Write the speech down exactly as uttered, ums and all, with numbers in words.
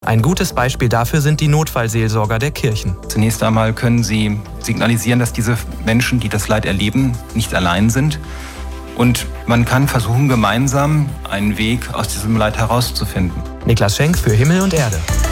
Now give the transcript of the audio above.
Ein gutes Beispiel dafür sind die Notfallseelsorger der Kirchen. Zunächst einmal können sie signalisieren, dass diese Menschen, die das Leid erleben, nicht allein sind. Und man kann versuchen, gemeinsam einen Weg aus diesem Leid herauszufinden. Niklas Schenk für Himmel und Erde.